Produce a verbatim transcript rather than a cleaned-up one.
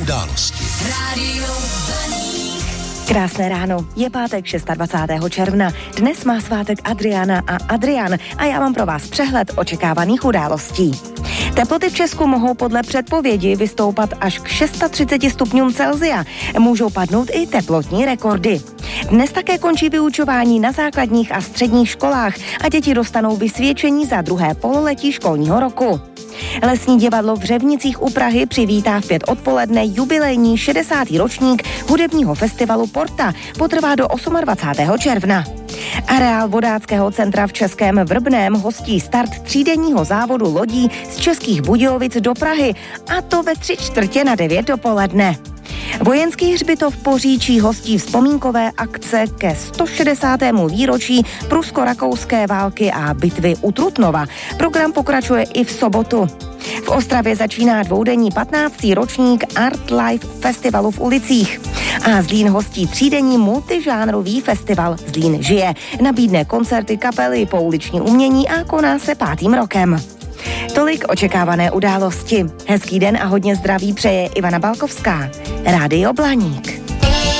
události. Rádio Blaník. Krásné ráno, je pátek dvacátého šestého června. Dnes má svátek Adriana a Adrian a já mám pro vás přehled očekávaných událostí. Teploty v Česku mohou podle předpovědi vystoupat až k třiceti šesti stupňům Celsia. Můžou padnout i teplotní rekordy. Dnes také končí vyučování na základních a středních školách a děti dostanou vysvědčení za druhé pololetí školního roku. Lesní divadlo v Řevnicích u Prahy přivítá v pět odpoledne jubilejní šedesátý ročník hudebního festivalu Porta. Potrvá do dvacátého osmého června. Areál vodáckého centra v Českém Vrbném hostí start třídenního závodu lodí z Českých Budějovic do Prahy, a to ve tři čtvrtě na devět dopoledne. Vojenský hřbitov Poříčí hostí vzpomínkové akce ke sto šedesátému výročí prusko-rakouské války a bitvy u Trutnova. Program pokračuje i v sobotu. V Ostravě začíná dvoudenní patnáctý ročník Art Life festivalu v ulicích. A Zlín hostí třídenní multižánrový festival Zlín žije. Nabídne koncerty, kapely, pouliční umění a koná se pátým rokem. Tolik očekávané události. Hezký den a hodně zdraví přeje Ivana Balkovská. Rádio Blaník.